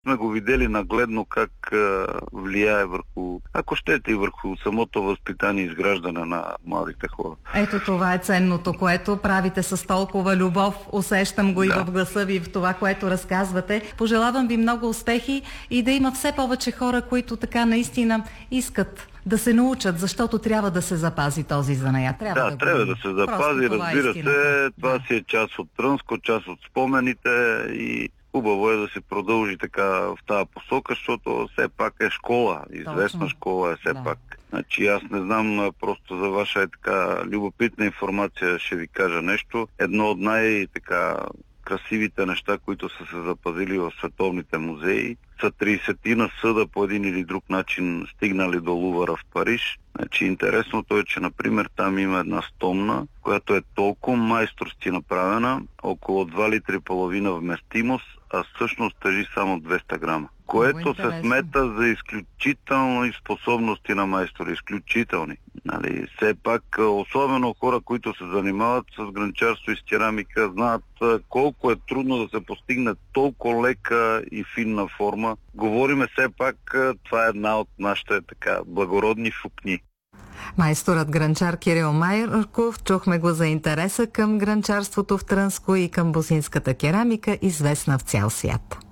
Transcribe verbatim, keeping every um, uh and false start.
сме го видели нагледно как а, влияе върху, ако щете, и върху самото възпитание и изграждане на младите хора. Ето това е ценното, което правите с толкова любов. Усещам го да. И в гласа ви, в това, което разказвате. Пожелавам ви много успехи и да има все повече хора, които така наистина искат да се научат, защото трябва да се запази този занаят. Трябва да, да, трябва да се запази, разбира е се. Това да. си е част от Трънско, част от спомените и хубаво е да се продължи така в тази посока, защото все пак е школа, известна Точно. школа е все да. пак. Значи аз не знам, просто за ваша е така любопитна информация ще ви кажа нещо. Едно от най-така красивите неща, които са се запазили в световните музеи, са тридесетина съда по един или друг начин стигнали до Лувъра в Париж. Значи интересното е, че например там има една стомна, която е толкова майсторски направена, около два литра и половина вместимост, а всъщност тежи само двеста грама. Което се смета за изключителни способности на майстори. Изключителни. Нали, все пак, особено хора, които се занимават с гранчарство и с керамика, знаят колко е трудно да се постигне толкова лека и финна форма. Говориме все пак, това е една от нашите така благородни фукни. Майсторът гранчар Кирил Марков, чухме го за интереса към гранчарството в Трънско и към бузинската керамика, известна в цял свят.